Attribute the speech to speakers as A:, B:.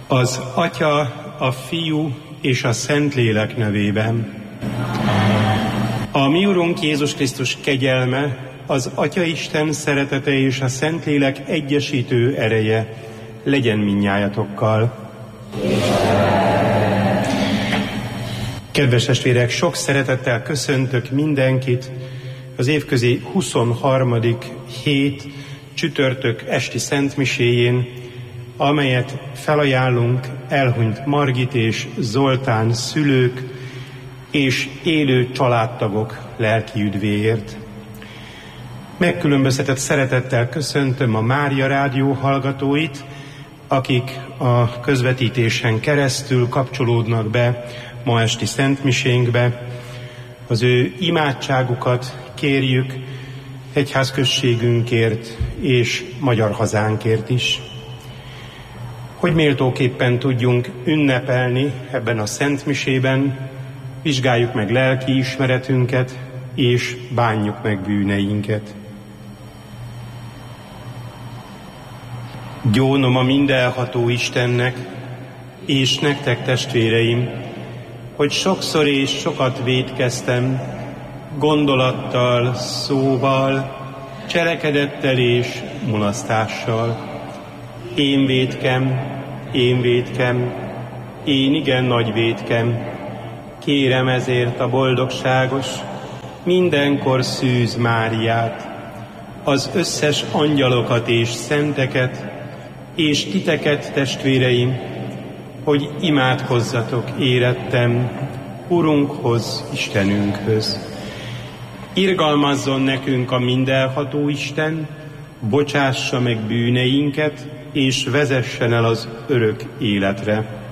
A: Az Atya, a Fiú és a Szentlélek nevében. A mi Urunk Jézus Krisztus kegyelme, az Atyaisten szeretete és a Szentlélek egyesítő ereje legyen mindnyájatokkal. Kedves testvérek, sok szeretettel köszöntök mindenkit az évközi 23. hét csütörtök esti szentmiséjén, amelyet felajánlunk elhunyt Margit és Zoltán szülők és élő családtagok lelki üdvéért. Megkülönböztetett szeretettel köszöntöm a Mária Rádió hallgatóit, akik a közvetítésen keresztül kapcsolódnak be ma esti szentmisénkbe. Az ő imádságukat kérjük egyházközségünkért és magyar hazánkért is. Hogy méltóképpen tudjunk ünnepelni ebben a szentmisében, vizsgáljuk meg lelki ismeretünket, és bánjuk meg bűneinket. Gyónom a mindenható Istennek, és nektek, testvéreim, hogy sokszor és sokat vétkeztem, gondolattal, szóval, cselekedettel és mulasztással. Én vétkem, én igen nagy vétkem. Kérem ezért a boldogságos, mindenkor szűz Máriát, az összes angyalokat és szenteket, és titeket, testvéreim, hogy imádkozzatok érettem Urunkhoz, Istenünkhöz. Irgalmazzon nekünk a mindenható Isten, bocsássa meg bűneinket, és vezessen el az örök életre.